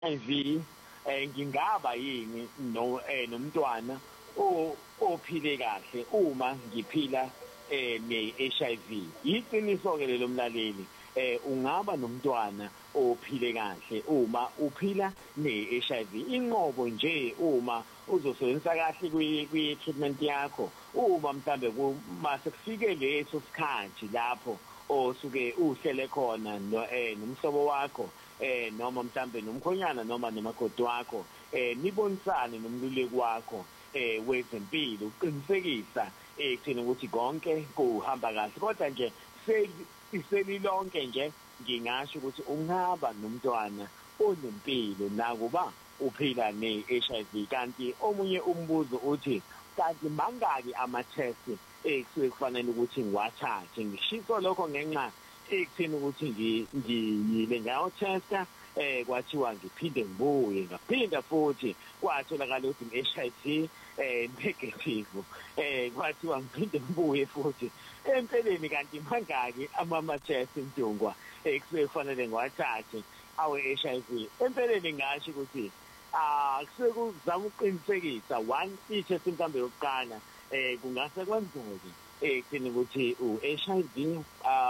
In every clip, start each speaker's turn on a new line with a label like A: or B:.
A: HIV ngingaba yini nomntwana ophile kahle uma ngiphila ne-HIV. Iqiniso ke lelo mlaleli, ungaba nomntwana ophile kahle uma uphila ne-HIV. Inqobo nje uma uzosebenzisa kahle kwi-treatment yakho, uma mhlambe mase kufike leso sikhathi lapho osuke uhlele khona nomhlobo wakho noma mhlambe nomkhonyana noma nomakoti wakho nibonisane nomluleki wakho wezempilo uqinisekisa ekutheni ukuthi konke kuhamba kahle. Kodwa nje selilonke nje ngingasho ukuthi ungaba nomntwana onempilo nakuba uphila ne-HIV. Kanti omunye umbuzo uthi kanti mangaki ama-test ekusuke kufanele ukuthi ngiwathathe? Ngishiso lokho ngenxa ekutheni ukuthi ngiyile ngayo-testa kwathiwa ngiphinde ngibuye ngaphinda futhi kwatholakala ukuthi ngi-HIV negative, kwathiwa ngiphinde ngibuye futhi. Empeleni kanti mangaki ama-test Mdungwa ekusuke kufanele ngiwathathe awe-HIV? Empeleni ngasho ukuthi kusuke kuzama ukuqinisekisa one i-test mhlambe yokuqala kungase kwenzeke ekutheni ukuthi u-HIV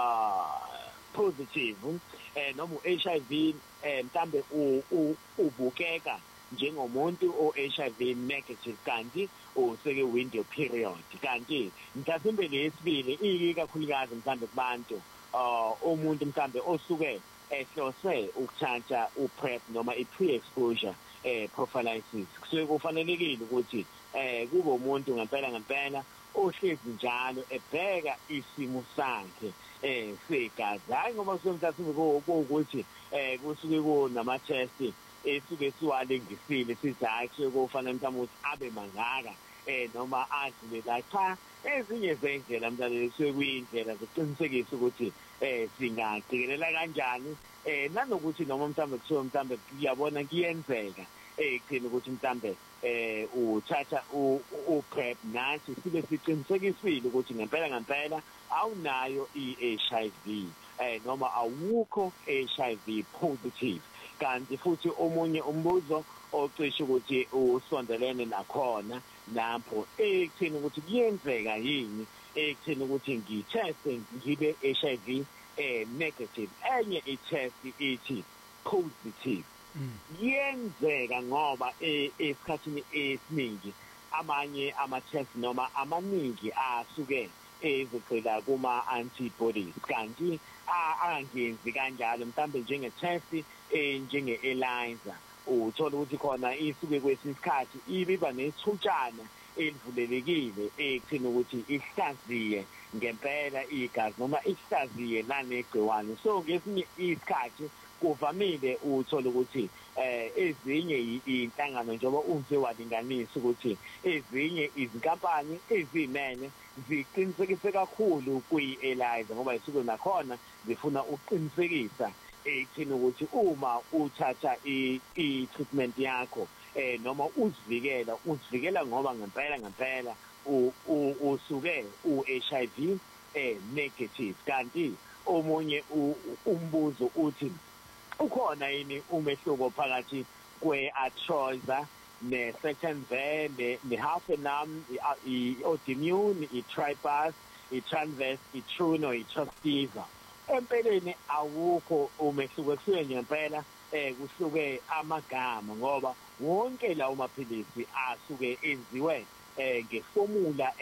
A: positive noma u-HIV mhlambe ubukeka njengomuntu o-HIV negative kanti useke window period. Kanti mhlawumbe lesibili ikakhulukazi mhlambe kubantu umuntu mhlambe osuke ehlose ukuthatha uPrEP noma i-pre-exposure prophylaxis, kusuke kufanelekile ukuthi kube umuntu ngempela ohlezi njalo ebheka isimo sakhe segazi. Hayi ngoba somthathu ukuthi kusuke kunama-test esuke siwalengisile sithi hayi kusuke kufanele mhlawumbe ukuthi abe mangaka noma adlule la. Cha, ezinye zendlela mhlawumbe kusuke kuyindlela zokuqinisekisa ukuthi singaqikelela kanjani nanokuthi noma mhlawumbe kuthiwa mhlawumbe kuyabona kuyenzeka ekutheni ukuthi mhlambe uthatha uPrEP nathi sibe siqinisekisile ukuthi ngempela awunayo i-HIV noma awukho HIV positive. Kanti futhi omunye umbuzo ocishe ukuthi usondelene nakhona lapho ekutheni ukuthi kuyenzeka yini ekutheni ukuthi ngiteste ngibe HIV negative, enye i-test ithi positive. Yenzeka ngoba esikhathini esiningi amanye ama-test noma amaningi asuke ezigxila kuma-antibodies, kanti angenzi kanjalo mhlambe njenge-test njenge-ELISA. Uthola ukuthi khona isuke kwesinye isikhathi ibiba nethutshana elivulelekile ekutheni ukuthi ihlaziye ngempela igazi noma ihlaziye nanegciwane. So ngesinye isikhathi kuvamile uthola ukuthi ezinye inhlangano njengoba unze walinganisa ukuthi ezinye izinkampani ezimele ziqinisekise kakhulu kwi-ELISA ngoba isuke nakhona zifuna uqinisekisa ekutheni ukuthi uma uthatha i-treatment yakho noma uzivikela ngoba ngempela usuke u-HIV negative. Kanti omunye umbuzo uthi ukhona yini umehluko phakathi kwe-Atroza ne-Sectenvir ne-Halfenam, i-Otimune, i-Tribus, i-Transverse, i-Truno, i-Trasteva? Empeleni awukho umehluko, kusuke ngempela kusuke amagama ngoba wonke lawo maphilisi asuke enziwe ngeformula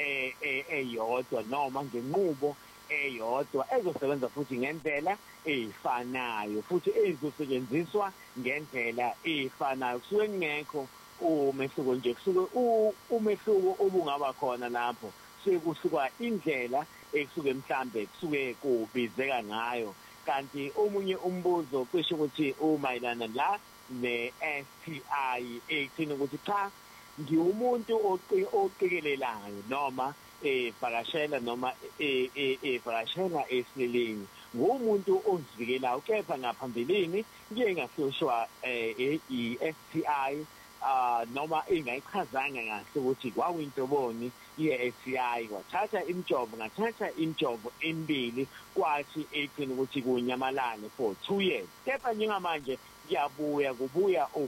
A: eyodwa noma ngenqubo eyodwa ezosebenza futhi ngendlela efanayo futhi ezosetshenziswa ngendlela efanayo. Kusuke ngekho umehluko nje, kusuke umehluko obungaba khona lapho kusuke kusuka indlela ekusuke mhlambe kusuke kubizeka ngayo. Kanti omunye umbuzo cishe ukuthi umayelana la ne-STI ekuthini ukuthi cha ngiwumuntu oqikelelayo noma vakashela noma vakashela esileni, ngumuntu ozivikelayo kepha ngaphambilini ngeke ngahloshwa i-STI noma engayichazanga kahle ukuthi kwakuyintoboni ye-STI. Wathatha imijovo emibili kwathi ekutheni ukuthi kunyamalale for 2 years. Kepha njengamanje kubuya